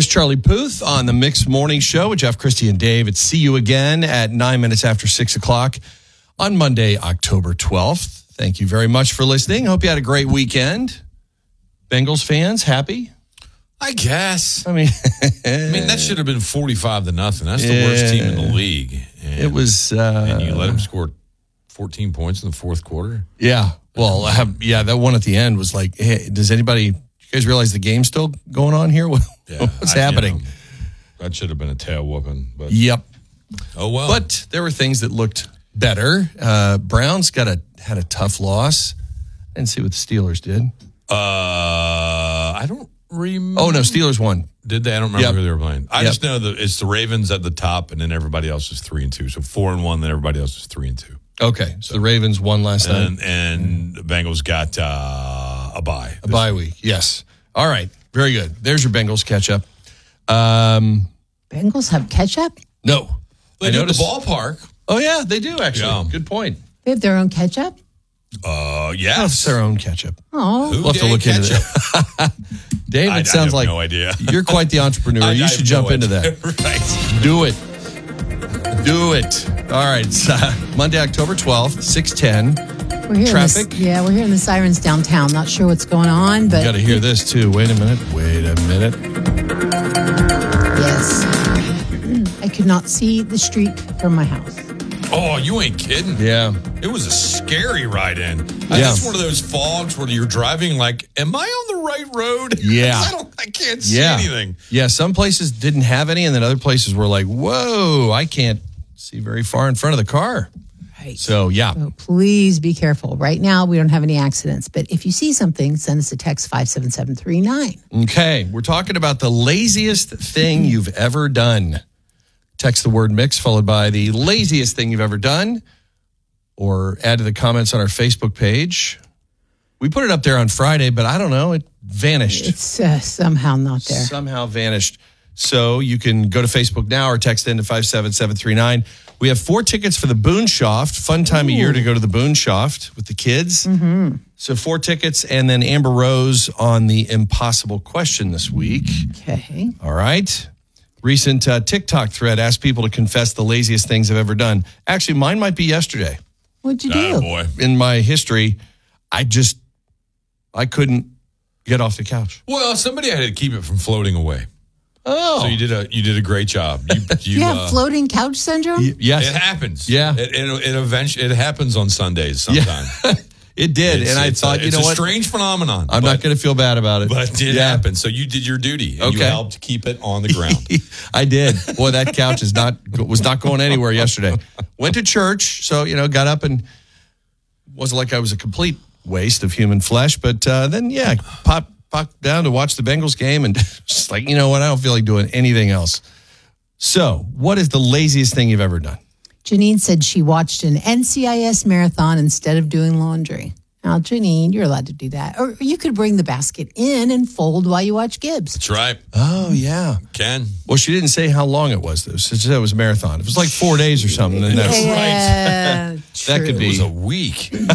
There's Charlie Puth on the Mixed Morning Show with Jeff, Christy, and Dave. It's See You Again at 9 minutes after 6 o'clock on Monday, October 12th. Thank you very much for listening. Hope you had a great weekend. Bengals fans, happy? I guess. I mean, that should have been 45-0. That's the worst team in the league. And, it was. And you let them score 14 points in the fourth quarter? Yeah. Well, that one at the end was like, hey, does anybody, you guys realize the game's still going on here? What's happening? That should have been a tail whooping. But. Yep. Oh, well. But there were things that looked better. Browns had a tough loss. I didn't see what the Steelers did. I don't remember. Oh, no, Steelers won. Did they? I don't remember who they were playing. I just know that it's the Ravens at the top, and then everybody else is 3-2. So 4-1, then everybody else is 3-2. Okay, so the Ravens won last night. And the Bengals got a bye. A bye week, yes. All right, very good. There's your Bengals catch-up. Bengals have ketchup? No. They do at the ballpark. Oh, yeah, they do, actually. Yeah. Good point. They have their own ketchup? Yes. It's their own ketchup. Oh. We'll have to look into that. Dave, it sounds like no idea. You're quite the entrepreneur. You should jump into that. Right. Do it. All right. It's Monday, October 12th, 6:10. We're hearing Traffic. We're hearing the sirens downtown. Not sure what's going on, but... You got to hear this, too. Wait a minute. Yes. I could not see the street from my house. Oh, you ain't kidding. Yeah. It was a scary ride in. Yeah. It's one of those fogs where you're driving like, am I on the right road? Yeah. I can't see anything. Yeah, some places didn't have any, and then other places were like, whoa, I can't see very far in front of the car. Right. So, yeah. So please be careful. Right now, we don't have any accidents, but if you see something, send us a text 57739. Okay, we're talking about the laziest thing you've ever done. Text the word mix followed by the laziest thing you've ever done, or add to the comments on our Facebook page. We put it up there on Friday, but I don't know. It vanished. It's somehow not there. Somehow vanished. So you can go to Facebook now or text in to 57739. We have 4 tickets for the Boonshoft. Fun time of year to go to the Boonshoft with the kids. Mm-hmm. So 4 tickets, and then Amber Rose on the impossible question this week. Okay. All right. Recent TikTok thread asked people to confess the laziest things they've ever done. Actually, mine might be yesterday. What'd you do? Boy. In my history, I couldn't get off the couch. Well, somebody had to keep it from floating away. Oh. So you did a great job. You have floating couch syndrome? Yes. It happens. Yeah. It eventually happens on Sundays sometimes. Yeah. It did. And I thought, it's a strange phenomenon. I'm not going to feel bad about it. But it did happen. So you did your duty. And you helped keep it on the ground. I did. Boy, that couch was not going anywhere yesterday. Went to church. So, got up and wasn't like I was a complete waste of human flesh. But then, popped down to watch the Bengals game and just like, I don't feel like doing anything else. So what is the laziest thing you've ever done? Janine said she watched an NCIS marathon instead of doing laundry. Now, Janine, you're allowed to do that. Or you could bring the basket in and fold while you watch Gibbs. That's right. Oh, yeah. Can. Well, she didn't say how long it was, though. She said it was a marathon. It was like 4 days or something. And that's Yeah, that could be. It was a week.